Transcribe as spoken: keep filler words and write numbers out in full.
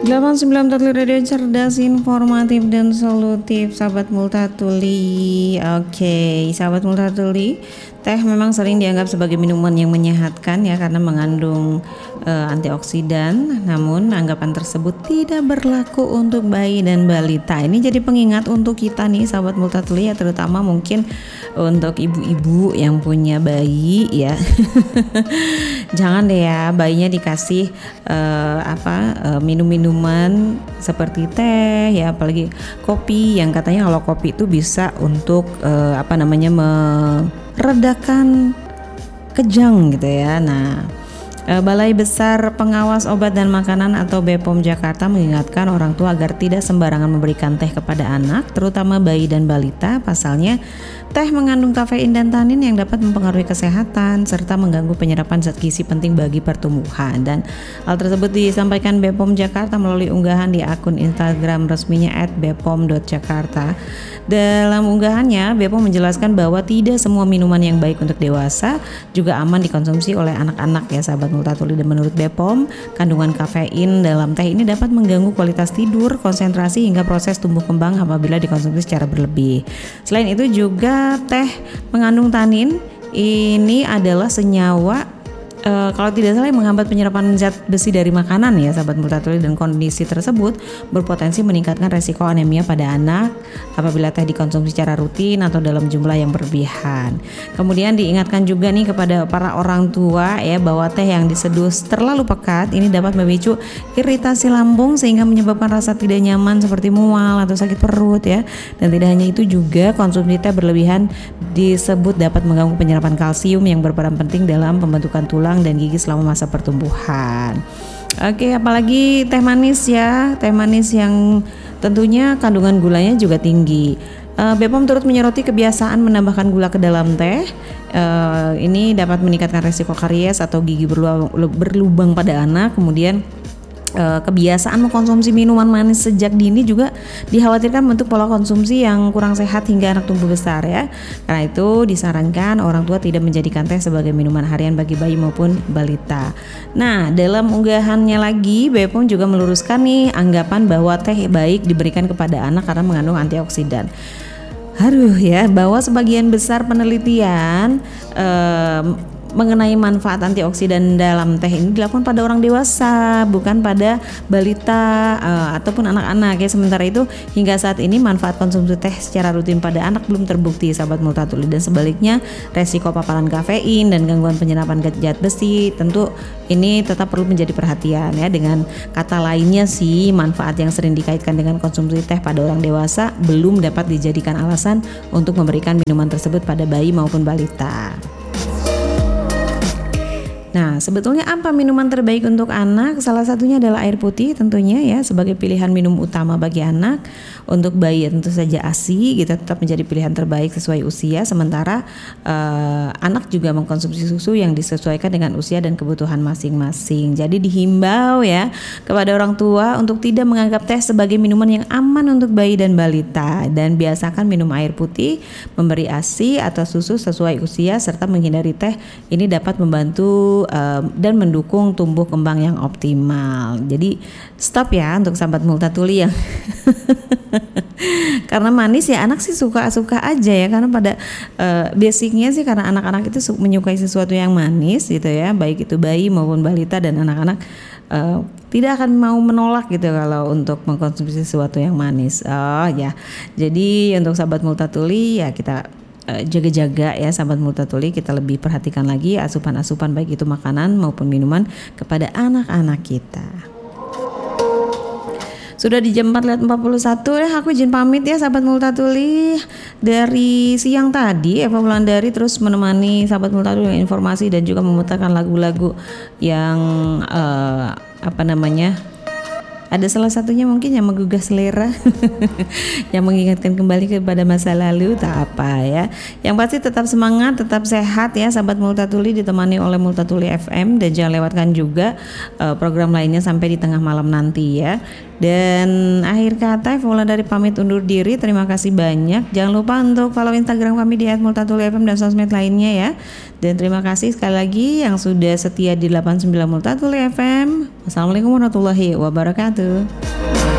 delapan sembilan Multatuli Radio cerdas, informatif dan solutif, sahabat Multatuli. Oke, sahabat Multatuli, teh memang sering dianggap sebagai minuman yang menyehatkan ya karena mengandung uh, antioksidan. Namun anggapan tersebut tidak berlaku untuk bayi dan balita. Ini jadi pengingat untuk kita nih sahabat Multatuli ya, terutama mungkin untuk ibu-ibu yang punya bayi ya. Jangan deh ya bayinya dikasih uh, apa uh, minum-minuman seperti teh ya, apalagi kopi yang katanya kalau kopi itu bisa untuk uh, apa namanya meredakan kejang gitu ya. Nah, Balai Besar Pengawas Obat dan Makanan atau B P O M Jakarta mengingatkan orang tua agar tidak sembarangan memberikan teh kepada anak, terutama bayi dan balita. Pasalnya, teh mengandung kafein dan tanin yang dapat mempengaruhi kesehatan serta mengganggu penyerapan zat gizi penting bagi pertumbuhan. Dan hal tersebut disampaikan B P O M Jakarta melalui unggahan di akun Instagram resminya et bepom dot jakarta. Dalam unggahannya, B P O M menjelaskan bahwa tidak semua minuman yang baik untuk dewasa juga aman dikonsumsi oleh anak-anak ya sahabat Multatuli. Dan menurut B P O M, kandungan kafein dalam teh ini dapat mengganggu kualitas tidur, konsentrasi hingga proses tumbuh kembang apabila dikonsumsi secara berlebih. Selain itu juga teh mengandung tanin, ini adalah senyawa Uh, kalau tidak salah menghambat penyerapan zat besi dari makanan ya sahabat Multatuli, dan kondisi tersebut berpotensi meningkatkan resiko anemia pada anak apabila teh dikonsumsi secara rutin atau dalam jumlah yang berlebihan. Kemudian diingatkan juga nih kepada para orang tua ya bahwa teh yang diseduh terlalu pekat ini dapat memicu iritasi lambung sehingga menyebabkan rasa tidak nyaman seperti mual atau sakit perut ya. Dan tidak hanya itu juga konsumsi teh berlebihan disebut dapat mengganggu penyerapan kalsium yang berperan penting dalam pembentukan tulang dan gigi selama masa pertumbuhan. Oke, apalagi teh manis ya, teh manis yang tentunya kandungan gulanya juga tinggi. uh, B P O M turut menyoroti kebiasaan menambahkan gula ke dalam teh. Uh, ini dapat meningkatkan resiko karies atau gigi berlubang, berlubang pada anak. Kemudian kebiasaan mengkonsumsi minuman manis sejak dini juga dikhawatirkan bentuk pola konsumsi yang kurang sehat hingga anak tumbuh besar ya. Karena itu disarankan orang tua tidak menjadikan teh sebagai minuman harian bagi bayi maupun balita. Nah, dalam unggahannya lagi B P O M juga meluruskan nih anggapan bahwa teh baik diberikan kepada anak karena mengandung antioksidan. Aduh ya, bahwa sebagian besar penelitian um, mengenai manfaat antioksidan dalam teh ini dilakukan pada orang dewasa, bukan pada balita uh, ataupun anak-anak ya. Sementara itu hingga saat ini manfaat konsumsi teh secara rutin pada anak belum terbukti sahabat Multatuli, dan sebaliknya resiko paparan kafein dan gangguan penyerapan zat besi tentu ini tetap perlu menjadi perhatian ya. Dengan kata lainnya sih, manfaat yang sering dikaitkan dengan konsumsi teh pada orang dewasa belum dapat dijadikan alasan untuk memberikan minuman tersebut pada bayi maupun balita. Nah, sebetulnya apa minuman terbaik untuk anak? Salah satunya adalah air putih tentunya ya, sebagai pilihan minum utama bagi anak. Untuk bayi tentu saja A S I gitu tetap menjadi pilihan terbaik sesuai usia. Sementara uh, anak juga mengkonsumsi susu yang disesuaikan dengan usia dan kebutuhan masing-masing. Jadi dihimbau ya kepada orang tua untuk tidak menganggap teh sebagai minuman yang aman untuk bayi dan balita, dan biasakan minum air putih, memberi A S I atau susu sesuai usia, serta menghindari teh. Ini dapat membantu dan mendukung tumbuh kembang yang optimal. Jadi stop ya untuk sahabat Multatuli yang karena manis ya, anak sih suka-suka aja ya, karena pada uh, basicnya sih karena anak-anak itu su- menyukai sesuatu yang manis gitu ya, baik itu bayi maupun balita, dan anak-anak uh, tidak akan mau menolak gitu kalau untuk mengkonsumsi sesuatu yang manis. Oh ya, jadi untuk sahabat Multatuli ya kita jaga-jaga ya sahabat Multatuli, kita lebih perhatikan lagi asupan-asupan baik itu makanan maupun minuman kepada anak-anak kita. Sudah di jam empat lewat empat puluh satu ya, aku izin pamit ya sahabat Multatuli. Dari siang tadi Eva Wulandari terus menemani sahabat Multatuli dengan informasi dan juga memutarkan lagu-lagu yang uh, apa namanya ada salah satunya mungkin yang menggugah selera yang mengingatkan kembali kepada masa lalu, tak apa ya. Yang pasti tetap semangat, tetap sehat ya sahabat Multatuli, ditemani oleh Multatuli F M, dan jangan lewatkan juga uh, program lainnya sampai di tengah malam nanti ya. Dan akhir kata Eva Wulandari pamit undur diri. Terima kasih banyak. Jangan lupa untuk follow Instagram kami di et multatuli f m dan sosmed lainnya ya. Dan terima kasih sekali lagi yang sudah setia di delapan puluh sembilan Multatuli F M. Wassalamualaikum warahmatullahi wabarakatuh. wabarakatuh.